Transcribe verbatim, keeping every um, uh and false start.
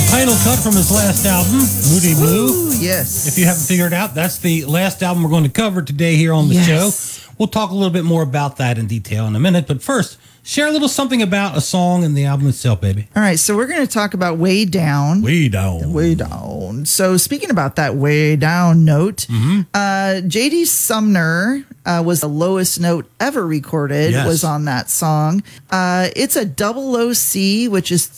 Final cut from his last album, Moody Blue. Ooh, yes. If you haven't figured it out, that's the last album we're going to cover today here on the yes. show. We'll talk a little bit more about that in detail in a minute. But first, share a little something about a song and the album itself, baby. All right, so we're going to talk about Way Down. Way Down. Way Down. So speaking about that Way Down note, mm-hmm. uh, J D Sumner uh, was the lowest note ever recorded, yes. was on that song. Uh, it's a double low C, which is